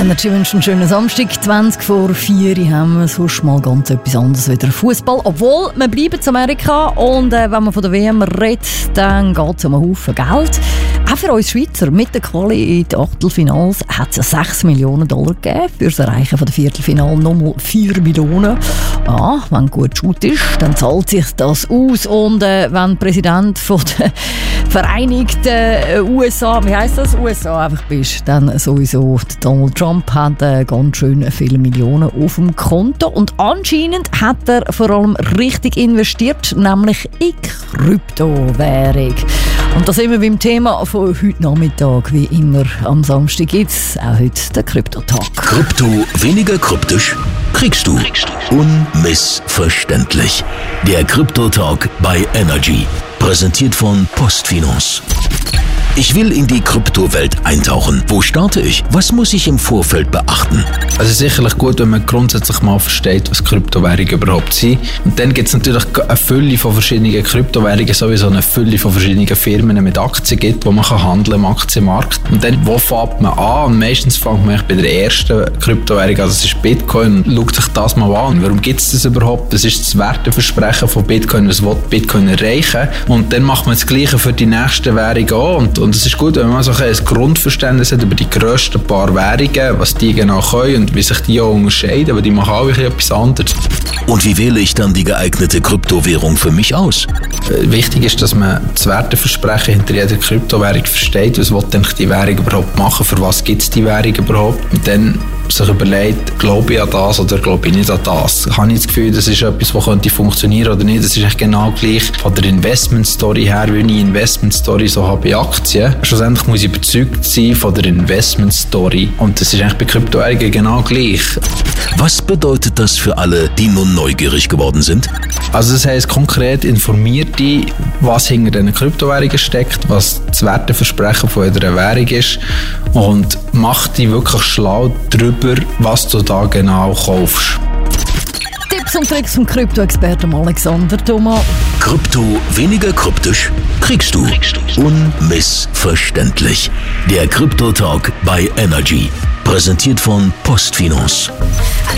Energy wünscht einen schönen Samstag. 20 vor 4 haben wir sonst mal ganz etwas anderes wieder Fußball. Obwohl, wir bleiben zu Amerika und wenn man von der WM redet, dann geht es um einen Haufen Geld. Auch für uns Schweizer mit der Quali in den Achtelfinals hat es $6 Millionen gegeben. Für das Erreichen von der Viertelfinale nochmal 4 Millionen. Ja, wenn gut gut ist, dann zahlt sich das aus. Und wenn der Präsident von der Vereinigten USA, wie heisst das, USA einfach bist, dann sowieso Donald Trump hat ganz schön viele Millionen auf dem Konto. Und anscheinend hat er vor allem richtig investiert, nämlich in Kryptowährung. Und da sind wir beim Thema von heute Nachmittag. Wie immer am Samstag gibt es auch heute den Kryptotag. Krypto weniger kryptisch kriegst du unmissverständlich. Der Kryptotag bei Energy. Präsentiert von Postfinance. Ich will in die Kryptowelt eintauchen. Wo starte ich? Was muss ich im Vorfeld beachten? Also sicherlich gut, wenn man grundsätzlich mal versteht, was Kryptowährungen überhaupt sind. Und dann gibt es natürlich eine Fülle von verschiedenen Kryptowährungen, sowieso eine Fülle von verschiedenen Firmen mit Aktien gibt, wo man handeln kann im Aktienmarkt. Und dann, wo fängt man an? Und meistens fängt man bei der ersten Kryptowährung an, das ist Bitcoin, und schaut sich das mal an. Warum gibt es das überhaupt? Das ist das Werteversprechen von Bitcoin, was will Bitcoin erreichen. Und dann macht man das Gleiche für die nächste Währung an. Und es ist gut, wenn man so ein Grundverständnis hat über die grössten paar Währungen, was die genau können und wie sich die auch unterscheiden, aber die machen auch etwas anderes. Und wie wähle ich dann die geeignete Kryptowährung für mich aus? Wichtig ist, dass man das Werteversprechen hinter jeder Kryptowährung versteht, was will denn die Währung überhaupt machen, für was gibt es die Währung überhaupt, und dann sich überlegt, glaube ich an das oder glaube ich nicht an das. Habe ich das Gefühl, das ist etwas, das könnte funktionieren oder nicht. Das ist eigentlich genau gleich von der Investment-Story her, wie ich Investment-Story so habe bei Aktien. Schlussendlich muss ich überzeugt sein von der Investment-Story. Und das ist eigentlich bei Kryptowährungen genau gleich. Was bedeutet das für alle, die nun neugierig geworden sind? Also das heisst konkret, informiert dich, was hinter diesen Kryptowährungen steckt, was das Werteversprechen von jeder Währung ist, und mach dich wirklich schlau darüber, was du da genau kaufst. Tipps und Tricks vom Krypto-Experten Alexander Thomas. Krypto weniger kryptisch kriegst du unmissverständlich. Der Kryptotag bei Energy. Präsentiert von Postfinance.